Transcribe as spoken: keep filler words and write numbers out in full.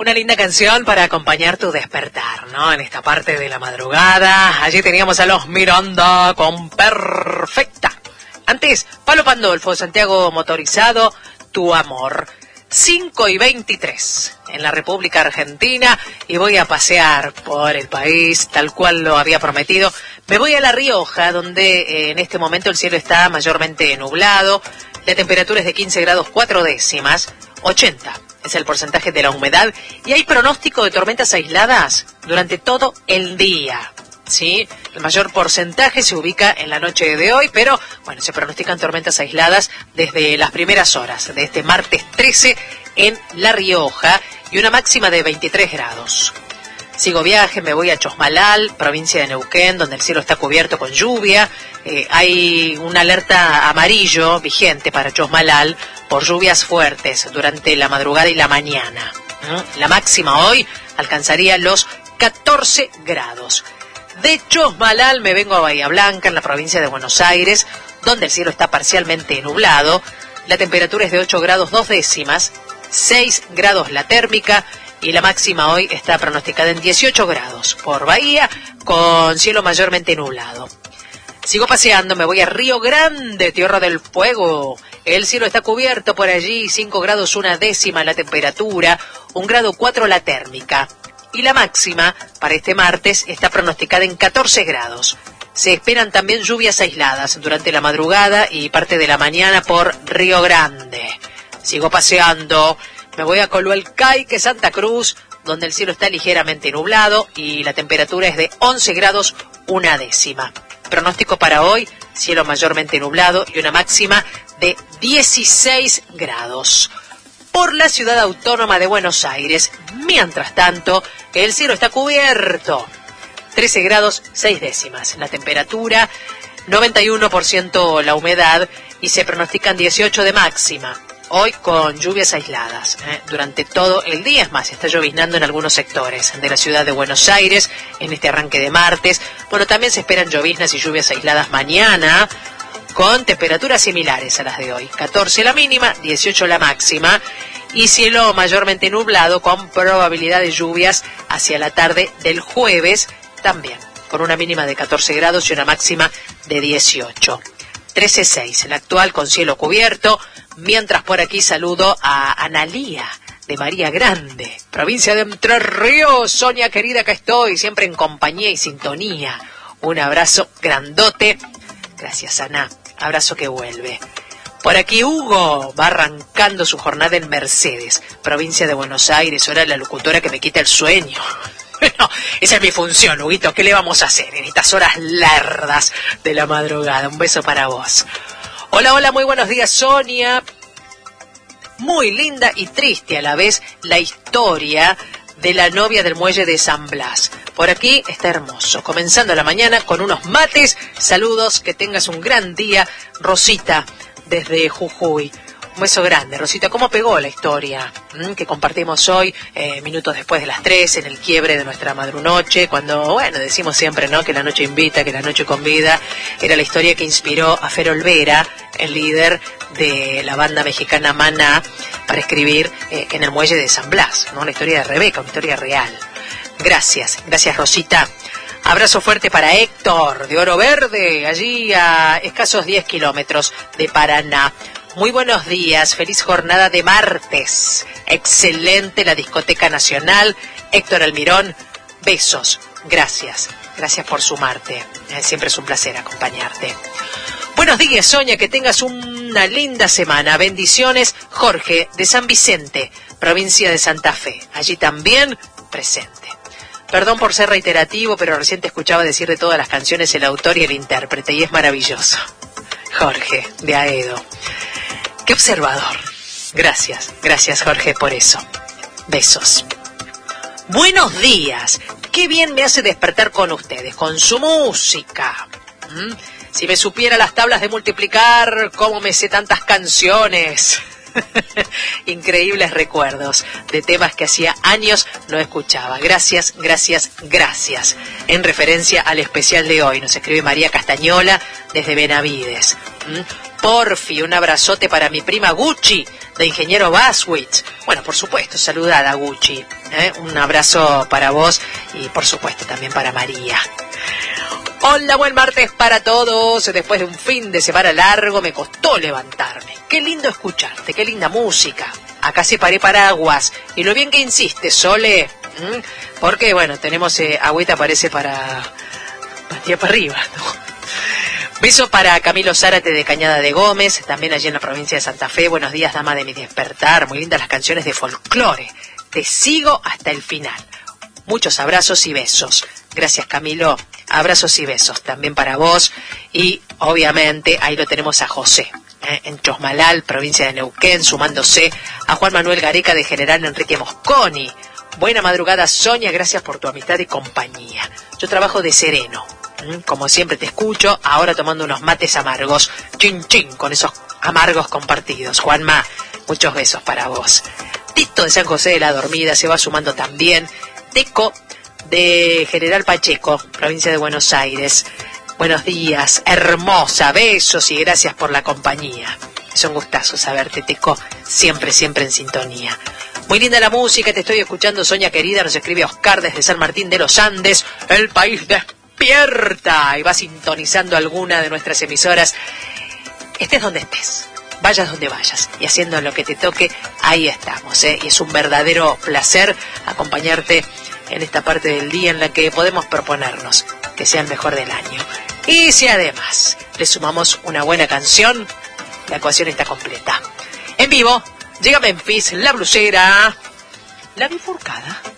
Una linda canción para acompañar tu despertar, ¿no? En esta parte de la madrugada. Allí teníamos a los Miranda con Perfecta. Antes, Pablo Pandolfo, Santiago Motorizado, Tu Amor. cinco y veintitrés en la República Argentina y voy a pasear por el país tal cual lo había prometido. Me voy a La Rioja, donde eh, en este momento el cielo está mayormente nublado. La temperatura es de quince grados cuatro décimas, ochenta es el porcentaje de la humedad y hay pronóstico de tormentas aisladas durante todo el día. Sí, el mayor porcentaje se ubica en la noche de hoy, pero bueno, se pronostican tormentas aisladas desde las primeras horas de este martes trece en La Rioja y una máxima de veintitrés grados. Sigo viaje, me voy a Chosmalal, provincia de Neuquén, donde el cielo está cubierto con lluvia. Eh, hay una alerta amarillo vigente para Chosmalal por lluvias fuertes durante la madrugada y la mañana. ¿Mm? La máxima hoy alcanzaría los catorce grados. De Chosmalal me vengo a Bahía Blanca, en la provincia de Buenos Aires, donde el cielo está parcialmente nublado. La temperatura es de ocho grados dos décimas, seis grados la térmica y la máxima hoy está pronosticada en dieciocho grados por Bahía, con cielo mayormente nublado. Sigo paseando, me voy a Río Grande, Tierra del Fuego. El cielo está cubierto por allí, cinco grados una décima la temperatura, un grado cuatro la térmica. Y la máxima para este martes está pronosticada en catorce grados. Se esperan también lluvias aisladas durante la madrugada y parte de la mañana por Río Grande. Sigo paseando, me voy a Coluelcaique, Santa Cruz, donde el cielo está ligeramente nublado y la temperatura es de once grados una décima. Pronóstico para hoy, cielo mayormente nublado y una máxima de dieciséis grados. Por la ciudad autónoma de Buenos Aires, mientras tanto, el cielo está cubierto. trece grados seis décimas la temperatura, noventa y uno por ciento la humedad y se pronostican dieciocho de máxima. Hoy con lluvias aisladas ¿eh? durante todo el día. Es más, está lloviznando en algunos sectores de la ciudad de Buenos Aires en este arranque de martes. Bueno, también se esperan lloviznas y lluvias aisladas mañana, con temperaturas similares a las de hoy. catorce la mínima, dieciocho la máxima y cielo mayormente nublado con probabilidad de lluvias hacia la tarde del jueves también, con una mínima de catorce grados y una máxima de dieciocho. trece seis, el actual con cielo cubierto, mientras por aquí saludo a Analía de María Grande, provincia de Entre Ríos. Sonia querida, acá estoy, siempre en compañía y sintonía. Un abrazo grandote. Gracias, Ana. Abrazo que vuelve. Por aquí Hugo va arrancando su jornada en Mercedes, provincia de Buenos Aires. Ahora la locutora que me quita el sueño. Bueno, esa es mi función, Huguito. ¿Qué le vamos a hacer en estas horas largas de la madrugada? Un beso para vos. Hola, hola, muy buenos días, Sonia. Muy linda y triste a la vez la historia de la novia del muelle de San Blas. Por aquí está hermoso, comenzando la mañana con unos mates. Saludos, que tengas un gran día. Rosita, desde Jujuy. Un beso grande, Rosita. ¿Cómo pegó la historia ¿m? que compartimos hoy, eh, minutos después de las tres, en el quiebre de nuestra madrunoche, cuando, bueno, decimos siempre, ¿no?, que la noche invita, que la noche convida? Era la historia que inspiró a Fer Olvera, el líder de la banda mexicana Maná, para escribir eh, en el muelle de San Blas, ¿no? Una historia de Rebeca, una historia real. Gracias, gracias, Rosita. Abrazo fuerte para Héctor, de Oro Verde, allí a escasos diez kilómetros de Paraná. Muy buenos días, feliz jornada de martes. Excelente la Discoteca Nacional. Héctor Almirón, besos. Gracias, gracias por sumarte. Eh, siempre es un placer acompañarte. Buenos días, Sonia, que tengas una linda semana. Bendiciones, Jorge, de San Vicente, provincia de Santa Fe. Allí también presente. Perdón por ser reiterativo, pero recién te escuchaba decir de todas las canciones el autor y el intérprete, y es maravilloso. Jorge, de Aedo. ¡Qué observador! Gracias, gracias, Jorge, por eso. Besos. Buenos días. Qué bien me hace despertar con ustedes, con su música. ¿Mm? Si me supiera las tablas de multiplicar, cómo me sé tantas canciones. Increíbles recuerdos de temas que hacía años no escuchaba. Gracias, gracias, gracias. En referencia al especial de hoy, nos escribe María Castañola desde Benavides. ¿Mm? Porfi, un abrazote para mi prima Gucci, de Ingeniero Baswitz. Bueno, por supuesto, saludada Gucci. ¿eh? Un abrazo para vos y por supuesto también para María. Hola, buen martes para todos. Después de un fin de semana largo me costó levantarme. Qué lindo escucharte, qué linda música. Acá separé paraguas. Y lo bien que insiste, Sole. ¿Mm? Porque, bueno, tenemos eh, agüita parece para... para, para arriba, ¿no? Beso para Camilo Zárate de Cañada de Gómez, también allí en la provincia de Santa Fe. Buenos días, dama de mi despertar. Muy lindas las canciones de folclore. Te sigo hasta el final. Muchos abrazos y besos. Gracias, Camilo. Abrazos y besos también para vos. Y obviamente ahí lo tenemos a José, ¿eh? en Chosmalal, provincia de Neuquén, sumándose a Juan Manuel Gareca de General Enrique Mosconi. Buena madrugada, Sonia. Gracias por tu amistad y compañía. Yo trabajo de sereno. ¿eh? Como siempre te escucho, ahora tomando unos mates amargos. Chin, chin, con esos amargos compartidos. Juanma, muchos besos para vos. Tito de San José de la Dormida se va sumando también. Teco de General Pacheco, provincia de Buenos Aires. Buenos días, hermosa, besos y gracias por la compañía. Es un gustazo saberte, Teco, siempre, siempre en sintonía. Muy linda la música, te estoy escuchando, Sonia querida, nos escribe Oscar desde San Martín de los Andes. El país despierta y va sintonizando alguna de nuestras emisoras. Estés donde estés, vayas donde vayas y haciendo lo que te toque, ahí estamos, ¿eh? Y es un verdadero placer acompañarte en esta parte del día en la que podemos proponernos que sea el mejor del año. Y si además le sumamos una buena canción, la ecuación está completa. En vivo, llega Memphis, La Blusera, La Bifurcada.